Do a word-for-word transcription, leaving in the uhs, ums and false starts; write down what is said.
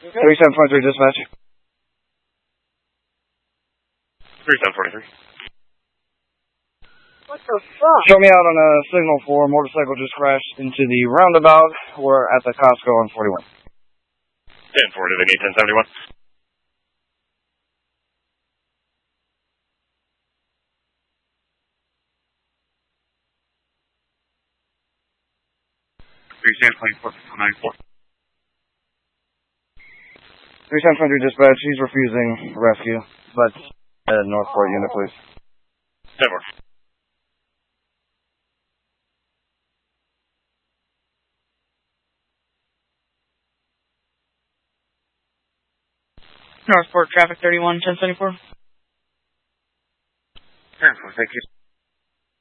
thirty-seven twenty-three dispatch. thirty-seven forty-three. What the fuck? Show me out on a signal for motorcycle just crashed into the roundabout. We're at the Costco on forty-one. ten forty, they need ten seventy-one. three seven twenty-four, ninety-four. thirty-seven twenty-three dispatch, he's refusing rescue, but uh, Northport unit, please. ten four. Northport traffic thirty-one, ten seventy-four. ten four, thank you.